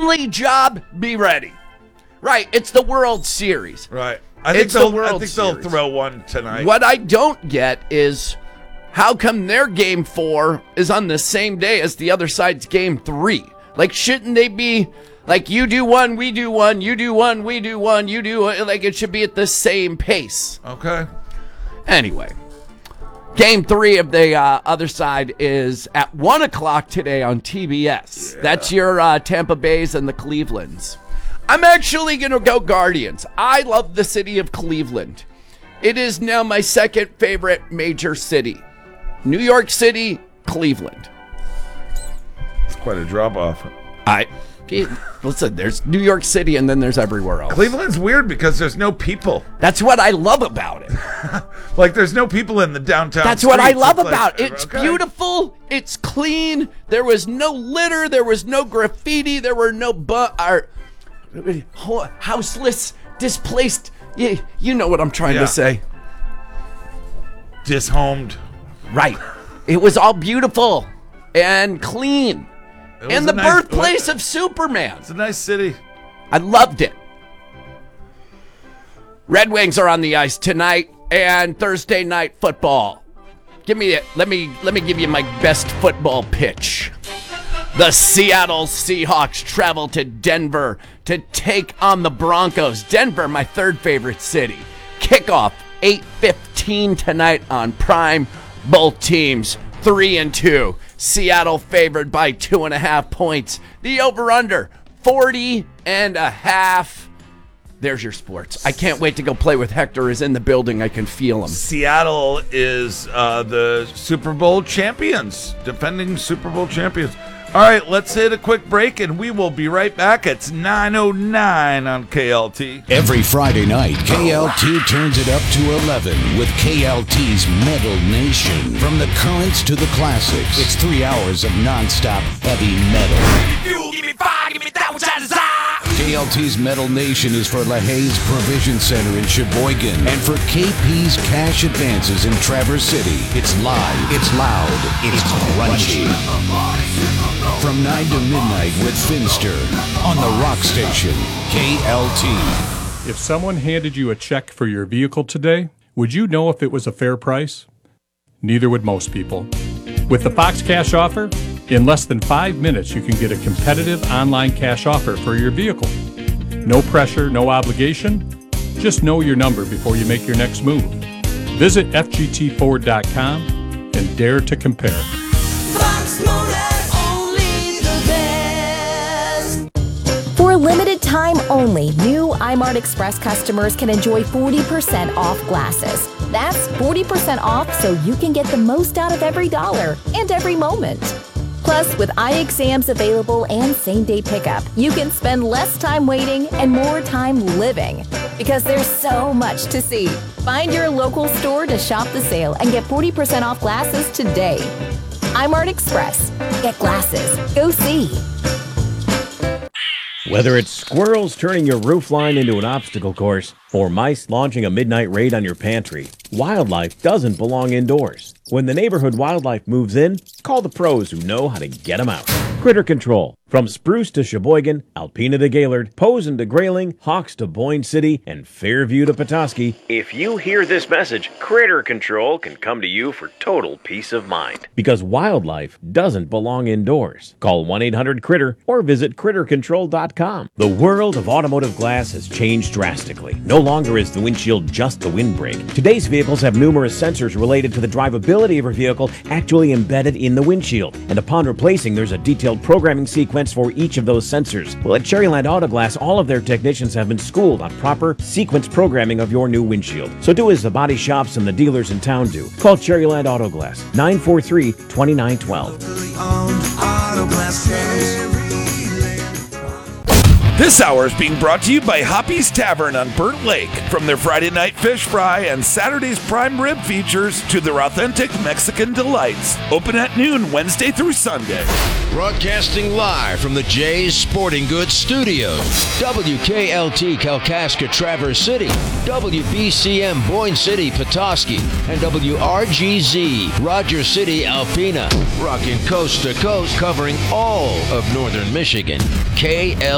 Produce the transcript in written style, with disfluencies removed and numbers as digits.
only job, be ready. Right, it's the World Series. Right. I think they'll throw one tonight. What I don't get is how come their game 4 is on the same day as the other side's game 3? Like, shouldn't they be like, you do one, we do one, you do one, we do one, you do one? Like, it should be at the same pace. Okay. Anyway, game 3 of the other side is at 1 o'clock today on TBS. Yeah. That's your Tampa Bays and the Clevelands. I'm actually going to go Guardians. I love the city of Cleveland. It is now my second favorite major city. New York City, Cleveland. It's quite a drop-off. Listen, there's New York City and then there's everywhere else. Cleveland's weird because there's no people. That's what I love about it. Like, there's no people in the downtown That's streets. what I love about it. It's okay. beautiful. It's clean. There was no litter. There was no graffiti. There were no houseless, displaced. You know what I'm trying to say. Dishomed. Right. It was all beautiful and clean. And the birthplace of Superman. It's a nice city. I loved it. Red Wings are on the ice tonight and Thursday night football. Let me give you my best football pitch. The Seattle Seahawks travel to Denver to take on the Broncos. Denver, my third favorite city. Kickoff 8:15 tonight on Prime. Both teams 3-2. Seattle favored by 2.5 points. The over-under 40.5. There's your sports. I can't wait to go play with Hector. Is in the building. I can feel him. Seattle is the Super Bowl champions, defending Super Bowl champions. All right, let's hit a quick break, and we will be right back. It's 9:09 on KLT. Every Friday night, KLT turns it up to 11 with KLT's Metal Nation. From the currents to the classics, it's 3 hours of nonstop heavy metal. Give me fire, give me that which I desire. KLT's Metal Nation is for LaHaye's Provision Center in Sheboygan and for KP's Cash Advances in Traverse City. It's live, it's loud, it's crunchy. From 9 to midnight with Finster on the Rock Station, KLT. If someone handed you a check for your vehicle today, would you know if it was a fair price? Neither would most people. With the Fox Cash Offer, in less than 5 minutes you can get a competitive online cash offer for your vehicle. No pressure, no obligation. Just know your number before you make your next move. Visit FGTFord.com and dare to compare. Fox Motors, only the best. For a limited time only, new iMart Express customers can enjoy 40% off glasses. That's 40% off so you can get the most out of every dollar and every moment. Plus, with eye exams available and same-day pickup, you can spend less time waiting and more time living. Because there's so much to see. Find your local store to shop the sale and get 40% off glasses today. iMart Express. Get glasses. Go see. Whether it's squirrels turning your roof line into an obstacle course or mice launching a midnight raid on your pantry, wildlife doesn't belong indoors. When the neighborhood wildlife moves in, call the pros who know how to get them out. Critter Control. From Spruce to Sheboygan, Alpena to Gaylord, Posen to Grayling, Hawks to Boyne City, and Fairview to Petoskey. If you hear this message, Critter Control can come to you for total peace of mind. Because wildlife doesn't belong indoors. Call 1-800-CRITTER or visit CritterControl.com. The world of automotive glass has changed drastically. No longer is the windshield just a windbreak. Today's vehicles have numerous sensors related to the drivability of your vehicle actually embedded in the windshield. And upon replacing, there's a detailed programming sequence for each of those sensors. Well, at Cherryland Auto Glass, all of their technicians have been schooled on proper sequence programming of your new windshield. So do as the body shops and the dealers in town do. Call Cherryland Auto Glass, 943-2912. This hour is being brought to you by Hoppy's Tavern on Burt Lake. From their Friday night fish fry and Saturday's prime rib features to their authentic Mexican delights. Open at noon Wednesday through Sunday. Broadcasting live from the Jay's Sporting Goods Studios. WKLT Kalkaska Traverse City, WBCM Boyne City Petoskey, and WRGZ Rogers City Alpena. Rocking coast to coast, covering all of northern Michigan. KL